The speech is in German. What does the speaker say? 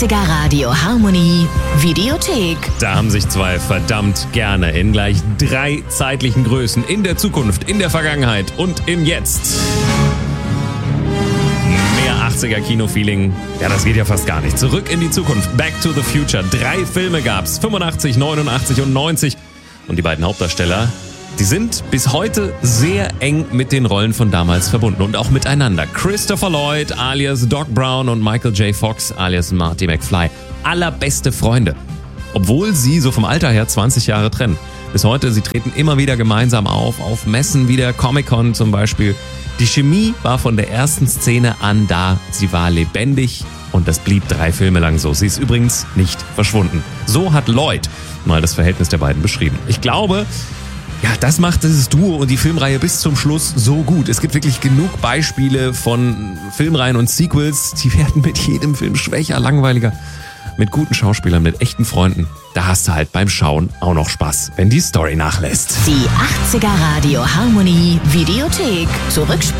80er Radio Harmonie Videothek. Da haben sich zwei verdammt gerne in gleich 3 zeitlichen Größen in der Zukunft, in der Vergangenheit und im Jetzt. Mehr 80er Kinofeeling, ja, das geht ja fast gar nicht. Zurück in die Zukunft, Back to the Future. 3 Filme gab's, 85, 89 und 90. Und die beiden Hauptdarsteller, die sind bis heute sehr eng mit den Rollen von damals verbunden und auch miteinander. Christopher Lloyd alias Doc Brown und Michael J. Fox alias Marty McFly. Allerbeste Freunde. Obwohl sie so vom Alter her 20 Jahre trennen. Bis heute, sie treten immer wieder gemeinsam auf Messen wie der Comic-Con zum Beispiel. Die Chemie war von der ersten Szene an da. Sie war lebendig und das blieb 3 Filme lang so. Sie ist übrigens nicht verschwunden. So hat Lloyd mal das Verhältnis der beiden beschrieben. Ich glaube, ja, das macht dieses Duo und die Filmreihe bis zum Schluss so gut. Es gibt wirklich genug Beispiele von Filmreihen und Sequels, die werden mit jedem Film schwächer, langweiliger. Mit guten Schauspielern, mit echten Freunden, da hast du halt beim Schauen auch noch Spaß, wenn die Story nachlässt. Die 80er Radio Harmonie Videothek. Zurückspulen.